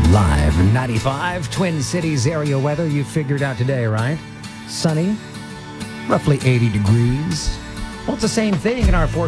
Live 95 Twin Cities area weather you figured out today, right? Sunny, roughly 80 degrees. Well, it's the same thing in our